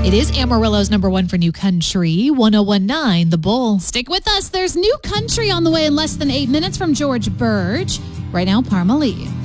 It is Amarillo's number one for new country, 1019 The Bull. Stick with us. There's new country on the way in less than 8 minutes from George Birch. Right now, Parma Lee.